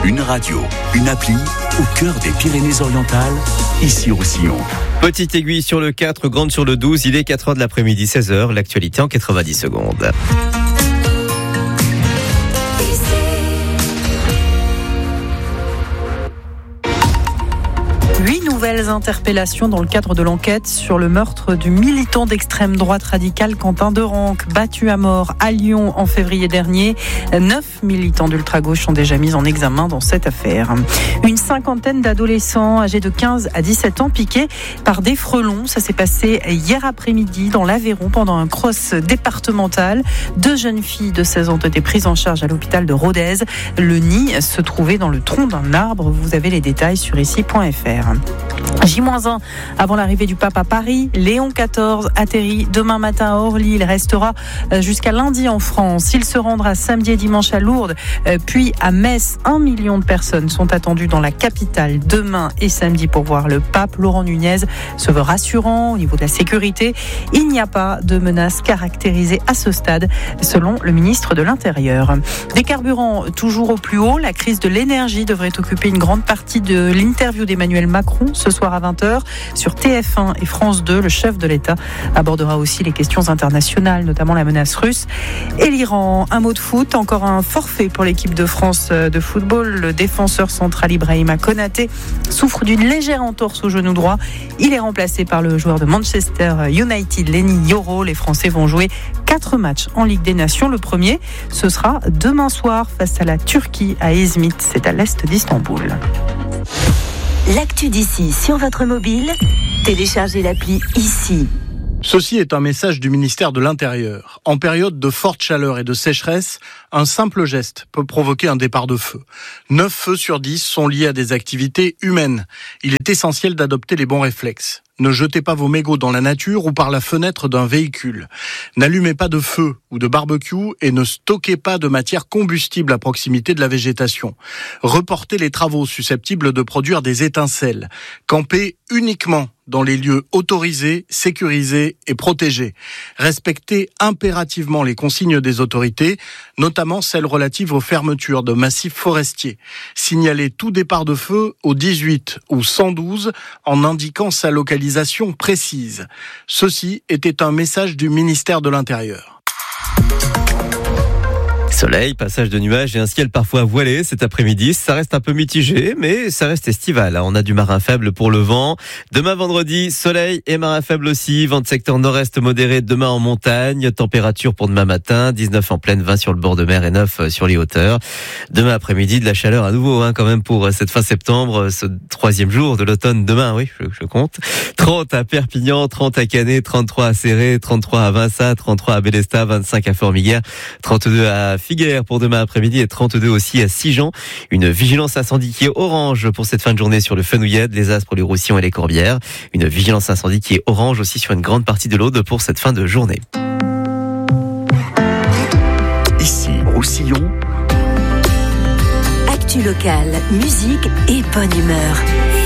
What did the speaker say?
Une radio, une appli au cœur des Pyrénées-Orientales, ici au Roussillon. Petite aiguille sur le 4, grande sur le 12, il est 4h de l'après-midi, 16h, l'actualité en 90 secondes. Nouvelles interpellations dans le cadre de l'enquête sur le meurtre du militant d'extrême droite radicale Quentin Derenque, battu à mort à Lyon en février dernier. 9 militants d'ultra-gauche sont déjà mis en examen dans cette affaire. Une cinquantaine d'adolescents âgés de 15 à 17 ans piqués par des frelons. Ça s'est passé hier après-midi dans l'Aveyron pendant un cross départemental. 2 jeunes filles de 16 ans ont été prises en charge à l'hôpital de Rodez. Le nid se trouvait dans le tronc d'un arbre. Vous avez les détails sur ici.fr. J-1 avant l'arrivée du pape à Paris. Léon XIV atterrit demain matin à Orly. Il restera jusqu'à lundi en France. Il se rendra samedi et dimanche à Lourdes, puis à Metz. 1 million de personnes sont attendues dans la capitale demain et samedi pour voir le pape. Laurent Nunez se veut rassurant au niveau de la sécurité. Il n'y a pas de menace caractérisée à ce stade, selon le ministre de l'Intérieur. Des carburants toujours au plus haut. La crise de l'énergie devrait occuper une grande partie de l'interview d'Emmanuel Macron ce soir à 20h sur TF1 et France 2. Le chef de l'État abordera aussi les questions internationales, notamment la menace russe et l'Iran. Un mot de foot, encore un forfait pour l'équipe de France de football. Le défenseur central Ibrahima Konaté souffre d'une légère entorse au genou droit. Il est remplacé par le joueur de Manchester United, Lenny Yoro. Les Français vont jouer 4 matchs en Ligue des Nations. Le premier, ce sera demain soir face à la Turquie à Izmit. C'est à l'est d'Istanbul. L'actu d'ici sur votre mobile, téléchargez l'appli ici. Ceci est un message du ministère de l'Intérieur. En période de forte chaleur et de sécheresse, un simple geste peut provoquer un départ de feu. 9 feux sur 10 sont liés à des activités humaines. Il est essentiel d'adopter les bons réflexes. Ne jetez pas vos mégots dans la nature ou par la fenêtre d'un véhicule. N'allumez pas de feu ou de barbecue et ne stockez pas de matière combustible à proximité de la végétation. Reportez les travaux susceptibles de produire des étincelles. Campez uniquement dans les lieux autorisés, sécurisés et protégés. Respectez impérativement les consignes des autorités, notamment celles relatives aux fermetures de massifs forestiers. Signalez tout départ de feu au 18 ou 112 en indiquant sa localisation précise. Ceci était un message du ministère de l'Intérieur. Soleil, passage de nuages et un ciel parfois voilé cet après-midi. Ça reste un peu mitigé, mais ça reste estival. On a du marin faible pour le vent. Demain vendredi, soleil et marin faible aussi. Vent de secteur nord-est modéré demain en montagne. Température pour demain matin, 19 en pleine, 20 sur le bord de mer et 9 sur les hauteurs. Demain après-midi, de la chaleur à nouveau quand même pour cette fin septembre, ce 3e jour de l'automne. Demain, oui, je compte. 30 à Perpignan, 30 à Canet, 33 à Céré, 33 à Vinça, 33 à Bélestat, 25 à Formiguères, 32 à Figueres pour demain après-midi et 32 aussi à Sigean. Une vigilance incendie qui est orange pour cette fin de journée sur le Fenouillade, les Aspres, les Roussillons et les Corbières. Une vigilance incendie qui est orange aussi sur une grande partie de l'Aude pour cette fin de journée. Ici, Roussillon. Actu locale, musique et bonne humeur.